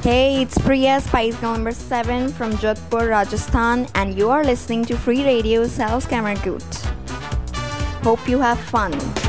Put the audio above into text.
Hey, it's Priya, Spice Girl number 7 from Jodhpur, Rajasthan, and you are listening to Free Radio Self Camera Hope you have fun.